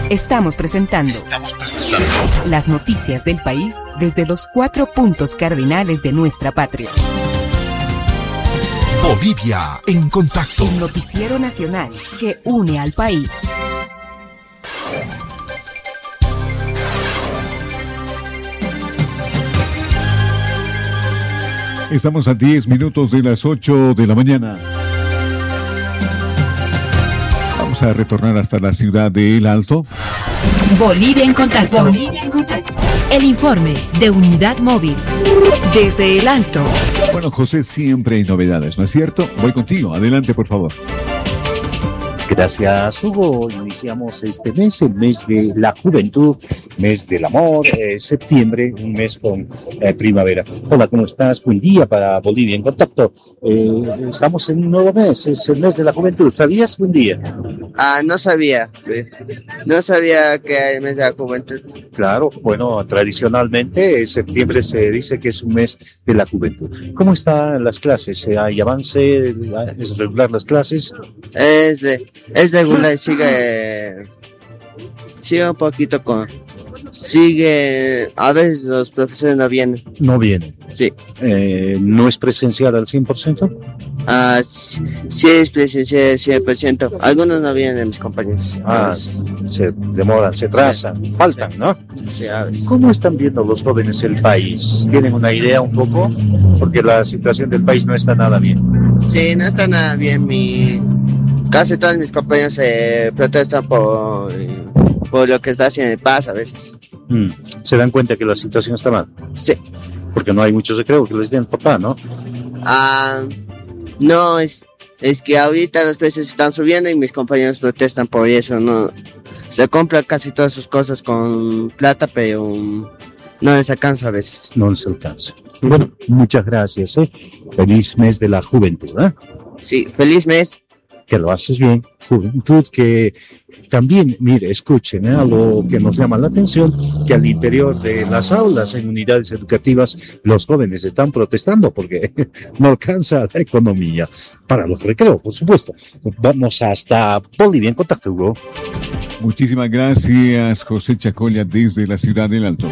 Estamos presentando las noticias del país desde los 4 puntos cardinales de nuestra patria. Bolivia en contacto. El noticiero nacional que une al país. Estamos a 10 minutos de las 8 de la mañana. Vamos a retornar hasta la ciudad de El Alto. Bolivia en contacto. Bolivia en contacto. El informe de Unidad Móvil. Desde El Alto. Bueno, José, siempre hay novedades, ¿no es cierto? Voy contigo. Adelante, por favor. Gracias, Hugo. Iniciamos este mes, el mes de la juventud, mes del amor, septiembre, un mes con primavera. Hola, ¿cómo estás? Buen día para Bolivia en contacto. Estamos en un nuevo mes, es el mes de la juventud. ¿Sabías? Buen día. No sabía. No sabía que hay el mes de la juventud. Claro, bueno, tradicionalmente septiembre se dice que es un mes de la juventud. ¿Cómo están las clases? ¿Hay avance? ¿Es regular las clases? Es regular, sigue un poquito sigue, a veces los profesores no vienen. No vienen. Sí. ¿No es presencial al 100%? Sí es presencial al 100%. Algunos no vienen, mis compañeros. Se demoran, se trazan, sí. Faltan, ¿no? Sí, a veces. ¿Cómo están viendo los jóvenes el país? ¿Tienen una idea un poco? Porque la situación del país no está nada bien. Sí, no está nada bien. Casi todos mis compañeros protestan por lo que está haciendo el paz a veces. ¿Se dan cuenta que la situación está mal? Sí. Porque no hay muchos recreos que les den papá, ¿no? No, es que ahorita los precios están subiendo y mis compañeros protestan por eso. No, se compran casi todas sus cosas con plata, pero no les alcanza a veces. No les alcanza. Bueno, muchas gracias. Feliz mes de la juventud, ¿eh? Sí, feliz mes. Que lo haces bien, juventud que también, mire, escuchen, algo que nos llama la atención, que al interior de las aulas en unidades educativas los jóvenes están protestando porque no alcanza la economía para los recreos, por supuesto. Vamos hasta Bolivia en contacto, Hugo. Muchísimas gracias, José Chacolla, desde la ciudad del Alto.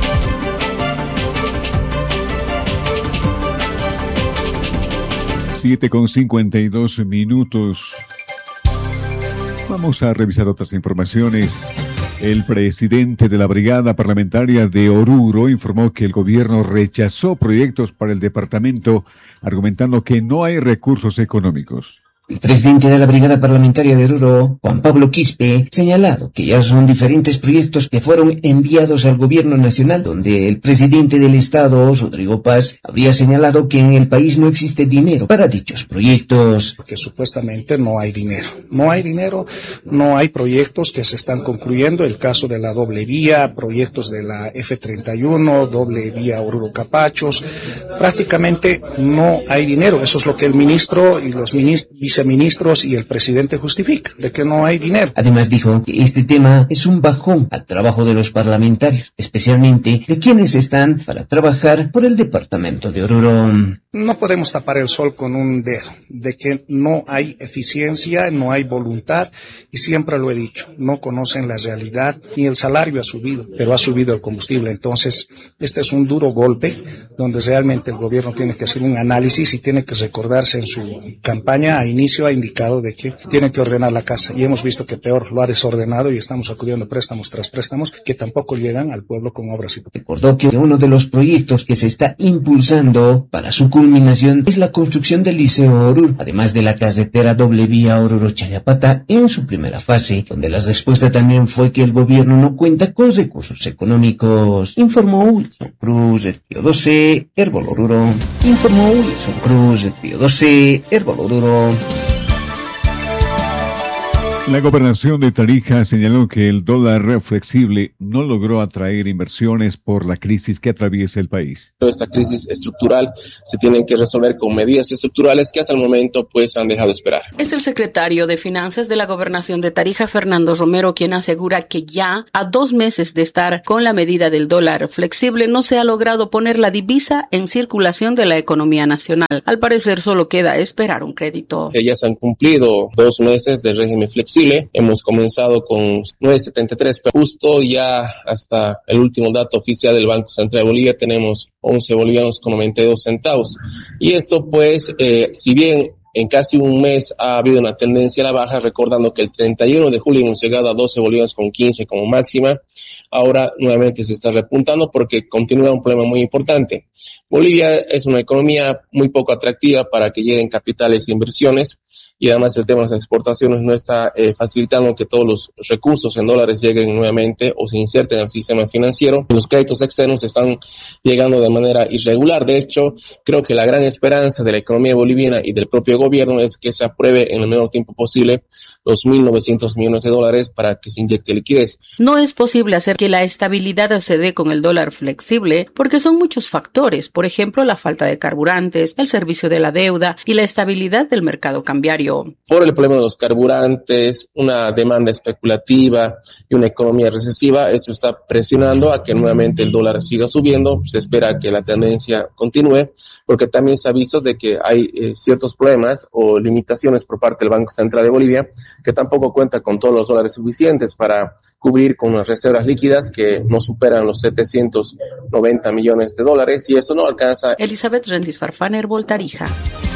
7:52. Vamos a revisar otras informaciones. El presidente de la Brigada Parlamentaria de Oruro informó que el gobierno rechazó proyectos para el departamento, argumentando que no hay recursos económicos. El presidente de la Brigada Parlamentaria de Oruro, Juan Pablo Quispe, ha señalado que ya son diferentes proyectos que fueron enviados al gobierno nacional, donde el presidente del Estado, Rodrigo Paz, habría señalado que en el país no existe dinero para dichos proyectos. Porque supuestamente no hay dinero. No hay dinero, no hay proyectos que se están concluyendo. El caso de la doble vía, proyectos de la F31, doble vía Oruro-Capachos. Prácticamente no hay dinero. Eso es lo que el ministro y los viceministros y el presidente justifican, de que no hay dinero. Además dijo que este tema es un bajón al trabajo de los parlamentarios, especialmente de quienes están para trabajar por el departamento de Oruro. No podemos tapar el sol con un dedo, de que no hay eficiencia, no hay voluntad, y siempre lo he dicho, no conocen la realidad, ni el salario ha subido, pero ha subido el combustible. Entonces, este es un duro golpe, donde realmente el gobierno tiene que hacer un análisis y tiene que recordarse en su campaña a inicio ha indicado de que tiene que ordenar la casa, y hemos visto que peor lo ha desordenado y estamos acudiendo préstamos tras préstamos que tampoco llegan al pueblo con obras. Recordó que uno de los proyectos que se está impulsando para su culminación es la construcción del Liceo Oruro, además de la carretera doble vía Oruro-Chayapata en su primera fase, donde la respuesta también fue que el gobierno no cuenta con recursos económicos. Informó Wilson Cruz, el Pío 12, Herbol Oruro. Informó Wilson Cruz, el Pío 12, Herbol Oruro. La gobernación de Tarija señaló que el dólar flexible no logró atraer inversiones por la crisis que atraviesa el país. Esta crisis estructural se tiene que resolver con medidas estructurales que hasta el momento pues han dejado esperar. Es el secretario de Finanzas de la gobernación de Tarija, Fernando Romero, quien asegura que ya a 2 meses de estar con la medida del dólar flexible no se ha logrado poner la divisa en circulación de la economía nacional. Al parecer solo queda esperar un crédito. Ya se han cumplido 2 meses de régimen flexible posible. Hemos comenzado con 9.73, pero justo ya hasta el último dato oficial del Banco Central de Bolivia tenemos 11 bolivianos con 92 centavos. Y esto pues, si bien en casi un mes ha habido una tendencia a la baja, recordando que el 31 de julio hemos llegado a 12 bolivianos con 15 como máxima. Ahora nuevamente se está repuntando porque continúa un problema muy importante. Bolivia es una economía muy poco atractiva para que lleguen capitales e inversiones, y además el tema de las exportaciones no está facilitando que todos los recursos en dólares lleguen nuevamente o se inserten al sistema financiero. Los créditos externos están llegando de manera irregular. De hecho, creo que la gran esperanza de la economía boliviana y del propio gobierno es que se apruebe en el menor tiempo posible los 1.900 millones de dólares para que se inyecte liquidez. No es posible hacer que la estabilidad se dé con el dólar flexible porque son muchos factores, por ejemplo, la falta de carburantes, el servicio de la deuda y la estabilidad del mercado cambiario. Por el problema de los carburantes, una demanda especulativa y una economía recesiva, esto está presionando a que nuevamente el dólar siga subiendo. Se espera que la tendencia continúe, porque también se ha visto de que hay ciertos problemas o limitaciones por parte del Banco Central de Bolivia, que tampoco cuenta con todos los dólares suficientes para cubrir con unas reservas líquidas que no superan los 790 millones de dólares, y eso no alcanza. Elizabeth Rendis Farfán, Herbol, Tarija.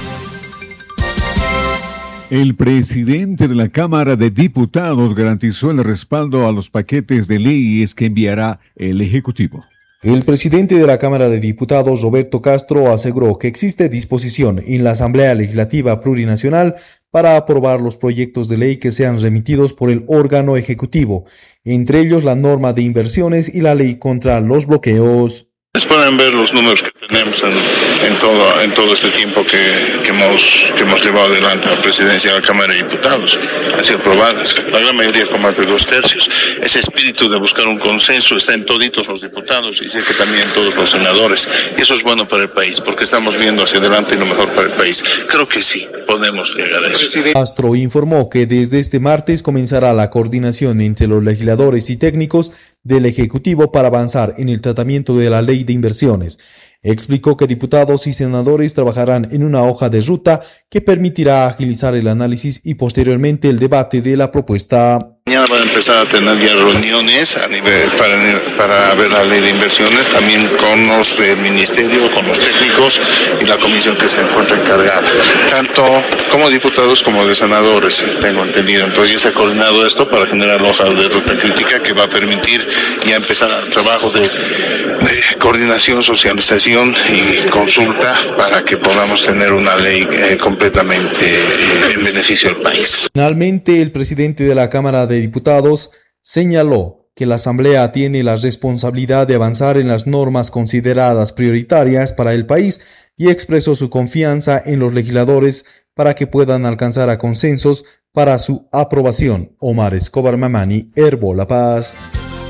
El presidente de la Cámara de Diputados garantizó el respaldo a los paquetes de leyes que enviará el Ejecutivo. El presidente de la Cámara de Diputados, Roberto Castro, aseguró que existe disposición en la Asamblea Legislativa Plurinacional para aprobar los proyectos de ley que sean remitidos por el órgano ejecutivo, entre ellos la norma de inversiones y la ley contra los bloqueos. Pueden ver los números que tenemos en todo este tiempo que hemos llevado adelante la presidencia de la Cámara de Diputados. Han sido aprobadas, la gran mayoría con más de 2/3. Ese espíritu de buscar un consenso está en toditos los diputados y sé que también en todos los senadores. Y eso es bueno para el país, porque estamos viendo hacia adelante lo mejor para el país. Creo que sí, podemos llegar a eso. Castro informó que desde este martes comenzará la coordinación entre los legisladores y técnicos del Ejecutivo para avanzar en el tratamiento de la ley de inversiones. Explicó que diputados y senadores trabajarán en una hoja de ruta que permitirá agilizar el análisis y posteriormente el debate de la propuesta. Mañana van a empezar a tener ya reuniones a nivel para ver la ley de inversiones, también con los del ministerio, con los técnicos y la comisión que se encuentra encargada, tanto como diputados como de senadores, tengo entendido. Entonces ya se ha coordinado esto para generar la hoja de ruta crítica que va a permitir ya empezar el trabajo de coordinación, socialización y consulta para que podamos tener una ley completamente en beneficio del país. Finalmente, el presidente de la Cámara de Diputados señaló que la Asamblea tiene la responsabilidad de avanzar en las normas consideradas prioritarias para el país y expresó su confianza en los legisladores para que puedan alcanzar a consensos para su aprobación. Omar Escobar Mamani, Herbol La Paz.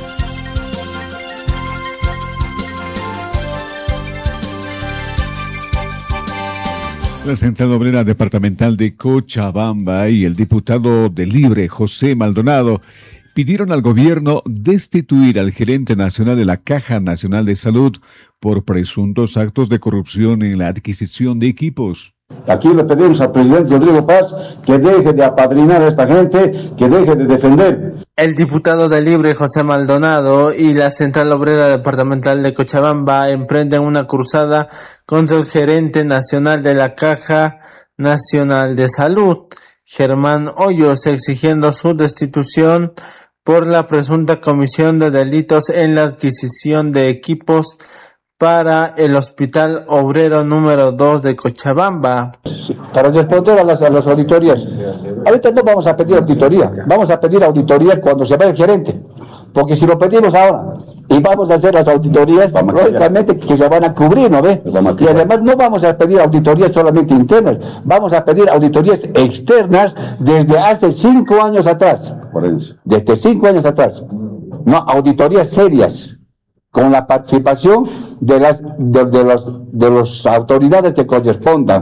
La Central Obrera Departamental de Cochabamba y el diputado de Libre, José Maldonado, pidieron al gobierno destituir al gerente nacional de la Caja Nacional de Salud por presuntos actos de corrupción en la adquisición de equipos. Aquí le pedimos al presidente Rodrigo Paz que deje de apadrinar a esta gente, que deje de defender. El diputado de Libre, José Maldonado, y la Central Obrera Departamental de Cochabamba emprenden una cruzada contra el gerente nacional de la Caja Nacional de Salud, Germán Hoyos, exigiendo su destitución por la presunta comisión de delitos en la adquisición de equipos para el Hospital Obrero número 2 de Cochabamba. Para responder a las auditorías. Ahorita no vamos a pedir auditoría, vamos a pedir auditoría cuando se vaya el gerente, porque si lo pedimos ahora y vamos a hacer las auditorías, lógicamente que se van a cubrir, ¿no ve? Y además no vamos a pedir auditorías solamente internas, vamos a pedir auditorías externas desde hace 5 años atrás. Desde 5 años atrás. No, auditorías serias, con la participación de las autoridades que correspondan,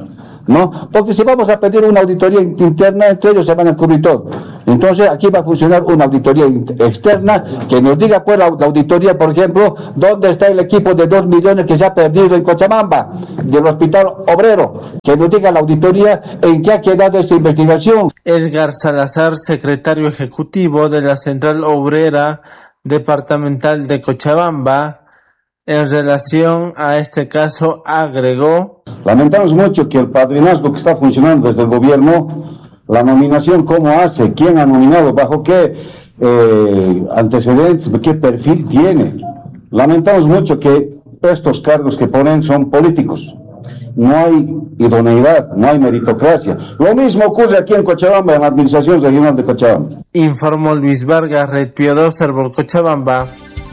¿no? Porque si vamos a pedir una auditoría interna, entre ellos se van a cubrir todo. Entonces aquí va a funcionar una auditoría externa que nos diga pues la auditoría, por ejemplo, dónde está el equipo de 2 millones que se ha perdido en Cochabamba, del Hospital Obrero, que nos diga la auditoría en qué ha quedado esa investigación. Edgar Salazar, secretario ejecutivo de la Central Obrera Departamental de Cochabamba, en relación a este caso agregó: lamentamos mucho que el padrinazgo que está funcionando desde el gobierno, la nominación, cómo hace, quién ha nominado, bajo qué antecedentes, qué perfil tiene. Lamentamos mucho que estos cargos que ponen son políticos. No hay idoneidad, no hay meritocracia. Lo mismo ocurre aquí en Cochabamba, en la Administración Regional de Cochabamba. Informó Luis Vargas, Red Pío 2, Herbol Cochabamba.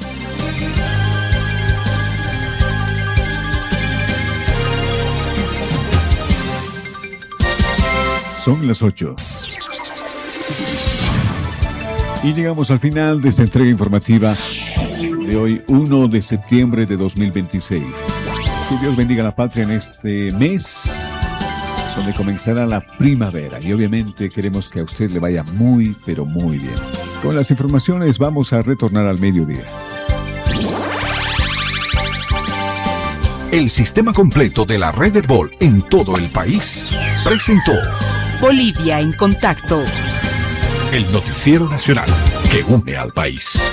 Son las 8. Y llegamos al final de esta entrega informativa de hoy, 1 de septiembre de 2026. Que Dios bendiga la patria en este mes, donde comenzará la primavera. Y obviamente queremos que a usted le vaya muy, pero muy bien. Con las informaciones vamos a retornar al mediodía. El sistema completo de la red Herbol en todo el país presentó Bolivia en Contacto, el noticiero nacional que une al país.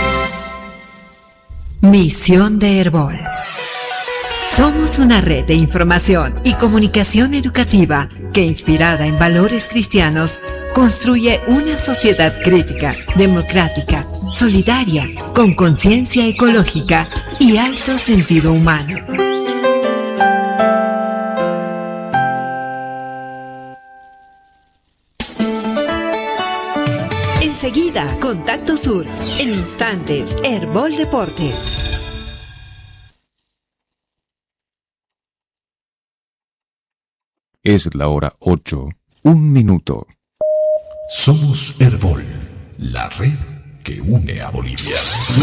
Misión de Herbol. Somos una red de información y comunicación educativa que, inspirada en valores cristianos, construye una sociedad crítica, democrática, solidaria, con conciencia ecológica y alto sentido humano. Enseguida, Contacto Sur. En instantes, Herbol Deportes. Es la hora 8, 1 minuto. Somos Herbol, la red que une a Bolivia.